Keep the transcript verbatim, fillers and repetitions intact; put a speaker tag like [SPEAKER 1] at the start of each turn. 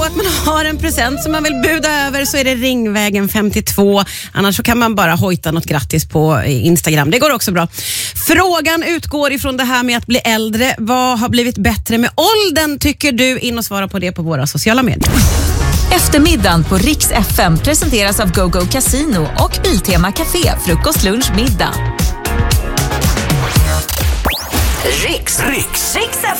[SPEAKER 1] så att man har en present som man vill buda över så är det Ringvägen femtiotvå. Annars så kan man bara hojta något grattis på Instagram. Det går också bra. Frågan utgår ifrån det här med att bli äldre. Vad har blivit bättre med åldern tycker du? In och svara på det på våra sociala medier.
[SPEAKER 2] Eftermiddagen på Riks F M presenteras av GoGo Casino och Biltema Café, frukost, lunch, middag.
[SPEAKER 3] Riks. Riks. Riks F